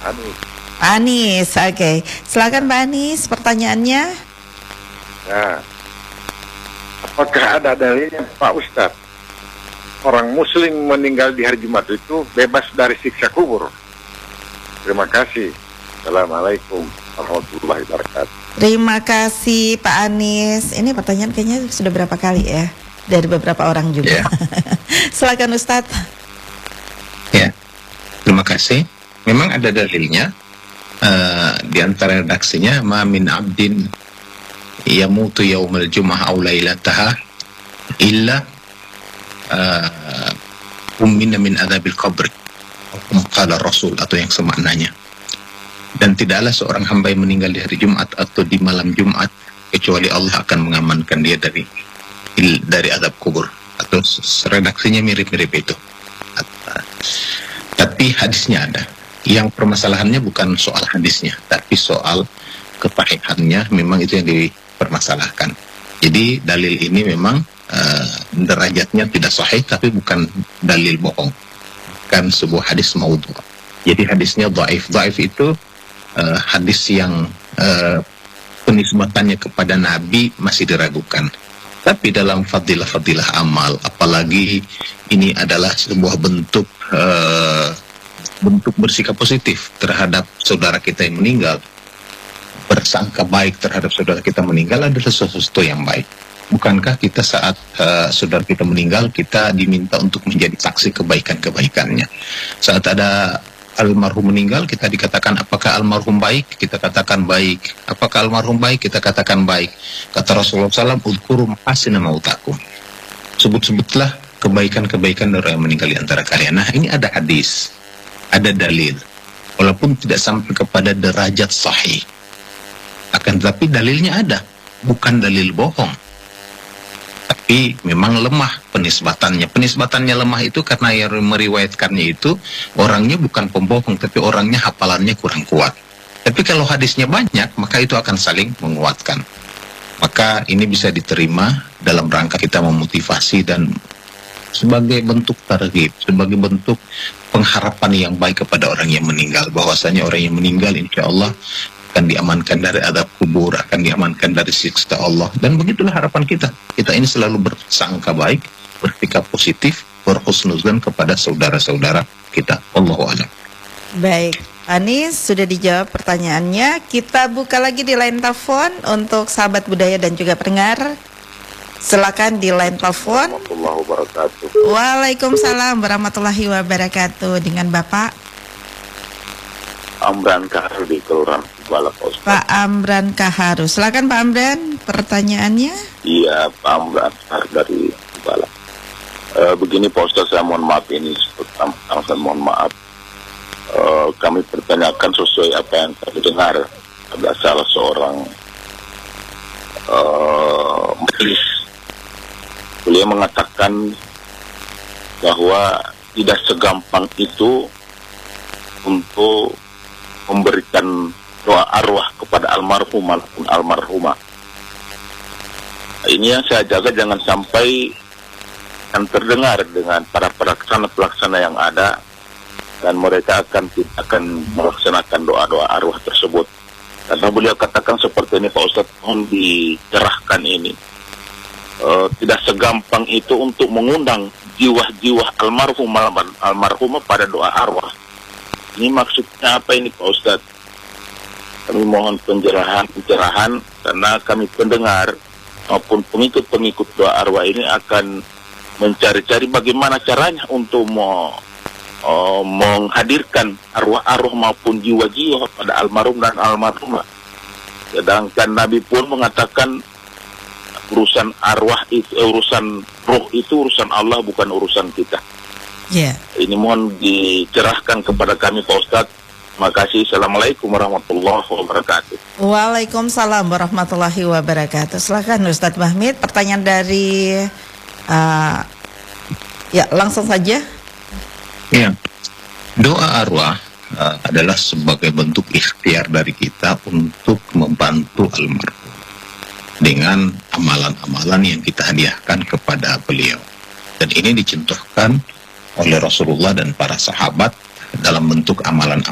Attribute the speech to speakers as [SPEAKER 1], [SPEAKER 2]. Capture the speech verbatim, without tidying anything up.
[SPEAKER 1] Anis.
[SPEAKER 2] Anis, oke. Okay. Silakan Pak Anis, pertanyaannya.
[SPEAKER 1] Nah, apakah ada dalilnya Pak Ustadz? Orang Muslim meninggal di hari Jumat itu bebas dari siksa kubur. Terima kasih. Assalamualaikum warahmatullahi wabarakatuh.
[SPEAKER 2] Terima kasih Pak Anis. Ini pertanyaan kayaknya sudah berapa kali ya, dari beberapa orang juga. Yeah. Silakan Ustadz.
[SPEAKER 3] Ya, terima kasih. Memang ada dalilnya. Uh, di antara redaksinya, ma min abdin yamutu yaumal jum'ah aw lailataha illa uh, ummina min adzabil qabr, qala Rasul, atau yang semaknanya. Dan tidaklah seorang hamba yang meninggal di hari Jumat atau di malam Jumat kecuali Allah akan mengamankan dia dari dari azab kubur. Atau redaksinya mirip-mirip itu. Tapi hadisnya ada. Yang permasalahannya bukan soal hadisnya, tapi soal kesahihannya. Memang itu yang dipermasalahkan. Jadi dalil ini memang uh, derajatnya tidak sahih, tapi bukan dalil bohong, bukan sebuah hadis maudhu'. Jadi hadisnya dhaif. Dhaif itu uh, hadis yang uh, penisbatannya kepada Nabi masih diragukan. Tapi dalam fadilah-fadilah amal, apalagi ini adalah sebuah bentuk uh, bentuk bersikap positif terhadap saudara kita yang meninggal, bersangka baik terhadap saudara kita meninggal adalah sesuatu yang baik. Bukankah kita saat uh, saudara kita meninggal, kita diminta untuk menjadi saksi kebaikan-kebaikannya? Saat ada almarhum meninggal, kita dikatakan apakah almarhum baik? Kita katakan baik. Apakah almarhum baik? Kita katakan baik. Kata Rasulullah shallallahu alaihi wasallam, udhkuru mahasina mautakum. Sebut-sebutlah kebaikan-kebaikan dari orang yang meninggal di antara kalian. Nah, ini ada hadis, ada dalil, walaupun tidak sampai kepada derajat sahih, akan tetapi dalilnya ada, bukan dalil bohong, tapi memang lemah penisbatannya. Penisbatannya lemah itu karena yang meriwayatkannya itu orangnya bukan pembohong, tapi orangnya hafalannya kurang kuat. Tapi kalau hadisnya banyak, maka itu akan saling menguatkan. Maka ini bisa diterima dalam rangka kita memotivasi dan sebagai bentuk targhib, sebagai bentuk pengharapan yang baik kepada orang yang meninggal, bahwasanya orang yang meninggal insya Allah akan diamankan dari azab kubur, akan diamankan dari siksa Allah. Dan begitulah harapan kita. Kita ini selalu bersangka baik, bersikap positif, berhusnuzan kepada saudara-saudara kita. Wallahu a'lam.
[SPEAKER 2] Baik, Anis sudah dijawab pertanyaannya. Kita buka lagi di line telepon untuk sahabat budaya dan juga pendengar. Silakan di line telepon.
[SPEAKER 1] Warahmatullahi wabarakatuh.
[SPEAKER 2] Waalaikumsalam warahmatullahi wabarakatuh. Dengan Bapak
[SPEAKER 1] Amran Kaharu di Kelurahan Kubala, Pak Ustaz.
[SPEAKER 2] Pak Amran Kaharu. Silakan Pak Amran, pertanyaannya.
[SPEAKER 1] Iya, Pak Amran Kaharu dari Kubala. E, begini Pak Ustaz, saya mohon maaf ini, pertama saya mohon maaf. E, kami pertanyakan sesuai apa yang kami dengar. Ada salah seorang e, majelis. Beliau mengatakan bahwa tidak segampang itu untuk memberikan doa arwah kepada almarhum maupun almarhumah. Ini yang saya jaga jangan sampai yang terdengar dengan para pelaksana-pelaksana yang ada, dan mereka akan akan melaksanakan doa-doa arwah tersebut. Karena beliau katakan seperti ini Pak Ustadz, mohon dicerahkan ini. Uh, tidak segampang itu untuk mengundang jiwa-jiwa almarhum almarhumah pada doa arwah. Ini maksudnya apa ini Pak Ustadz? Kami mohon pencerahan pencerahan karena kami pendengar maupun pengikut-pengikut doa arwah ini akan mencari-cari bagaimana caranya untuk mau uh, menghadirkan arwah-arwah maupun jiwa-jiwa pada almarhum dan almarhumah. Sedangkan Nabi pun mengatakan urusan arwah itu, eh, urusan roh itu urusan Allah, bukan urusan kita.
[SPEAKER 2] Ya. Yeah.
[SPEAKER 1] Ini mohon dicerahkan kepada kami Pak Ustadz. Makasih. Assalamualaikum warahmatullahi wabarakatuh.
[SPEAKER 2] Waalaikumsalam warahmatullahi wabarakatuh. Silakan Ustadz Mahmid, pertanyaan dari uh, ya langsung saja.
[SPEAKER 3] Ya, doa arwah uh, adalah sebagai bentuk ikhtiar dari kita untuk membantu almarhum dengan amalan-amalan yang kita hadiahkan kepada beliau. Dan ini dicontohkan oleh Rasulullah dan para sahabat dalam bentuk amalan